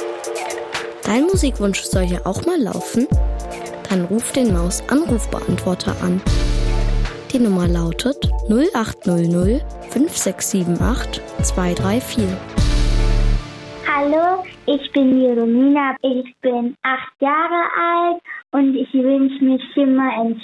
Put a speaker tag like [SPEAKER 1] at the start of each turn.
[SPEAKER 1] Dein Musikwunsch soll ja auch mal laufen? Dann ruf den Maus-Anrufbeantworter an. Die Nummer lautet 0800 5678 234.
[SPEAKER 2] Hallo, ich bin Jeromina, ich bin 8 Jahre alt und ich wünsche mir Schimmer ins